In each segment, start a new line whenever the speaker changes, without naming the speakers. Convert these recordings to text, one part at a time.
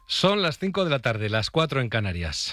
Son las 5 de la tarde, las 4 en Canarias.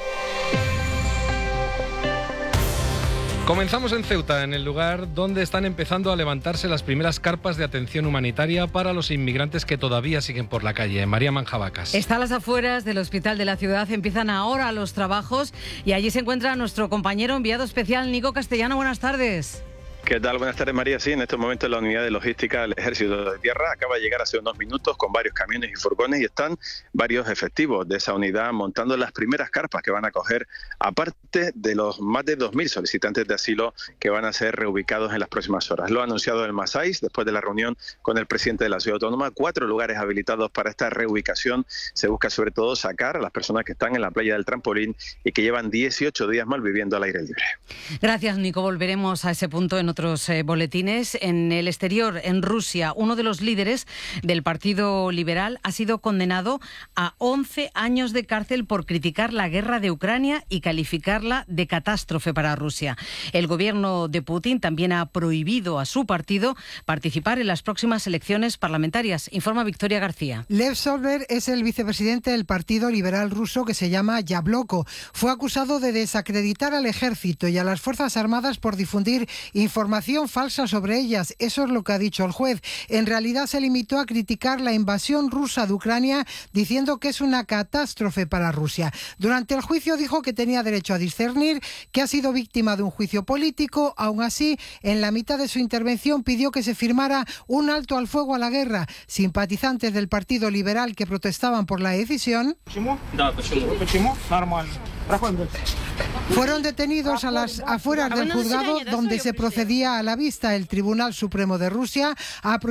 Comenzamos en Ceuta, en el lugar donde están empezando a levantarse las primeras carpas de atención humanitaria para los inmigrantes que todavía siguen por la calle. María Manjabacas.
Está a las afueras del hospital de la ciudad, empiezan ahora los trabajos y allí se encuentra nuestro compañero enviado especial, Nico Castellano. Buenas tardes.
¿Qué tal? Buenas tardes, María. Sí, en estos momentos la unidad de logística del Ejército de Tierra acaba de llegar hace unos minutos con varios camiones y furgones y están varios efectivos de esa unidad montando las primeras carpas que van a acoger, aparte de los más de 2.000 solicitantes de asilo que van a ser reubicados en las próximas horas. Lo ha anunciado el Masais después de la reunión con el presidente de la Ciudad Autónoma. 4 lugares habilitados para esta reubicación. Se busca sobre todo sacar a las personas que están en la playa del Trampolín y que llevan 18 días malviviendo al aire libre.
Gracias, Nico. Volveremos a ese punto en otros boletines. En el exterior, en Rusia, uno de los líderes del Partido Liberal ha sido condenado a 11 años de cárcel por criticar la guerra de Ucrania y calificarla de catástrofe para Rusia. El gobierno de Putin también ha prohibido a su partido participar en las próximas elecciones parlamentarias. Informa Victoria García.
Lev Solver es el vicepresidente del Partido Liberal ruso que se llama Yabloko. Fue acusado de desacreditar al ejército y a las Fuerzas Armadas por difundir información falsa sobre ellas. Eso es lo que ha dicho el juez. En realidad se limitó a criticar la invasión rusa de Ucrania, diciendo que es una catástrofe para Rusia. Durante el juicio dijo que tenía derecho a discernir, que ha sido víctima de un juicio político. Aún así, en la mitad de su intervención pidió que se firmara un alto al fuego a la guerra. Simpatizantes del Partido Liberal que protestaban por la decisión fueron detenidos a las afueras del juzgado donde se procedía a la vista. El Tribunal Supremo de Rusia ha